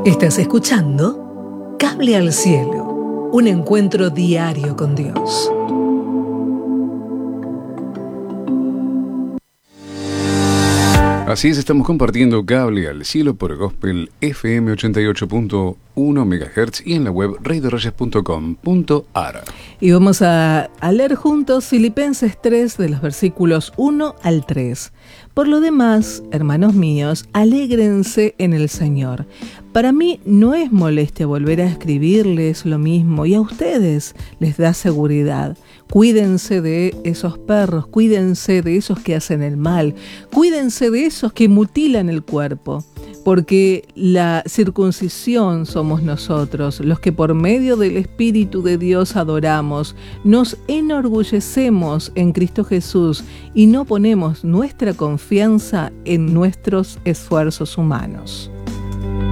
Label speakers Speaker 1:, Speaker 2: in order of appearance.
Speaker 1: Estás escuchando Cable al Cielo, un encuentro diario con Dios.
Speaker 2: Así es, estamos compartiendo Cable al Cielo por Gospel FM 88.1 MHz y en la web radioreyes.com.ar.
Speaker 1: Y vamos a leer juntos Filipenses 3 de los versículos 1 al 3. Por lo demás, hermanos míos, alégrense en el Señor. Para mí no es molestia volver a escribirles lo mismo y a ustedes les da seguridad. Cuídense de esos perros, cuídense de esos que hacen el mal, cuídense de esos que mutilan el cuerpo, porque la circuncisión somos nosotros, los que por medio del Espíritu de Dios adoramos, nos enorgullecemos en Cristo Jesús y no ponemos nuestra confianza en nuestros esfuerzos humanos.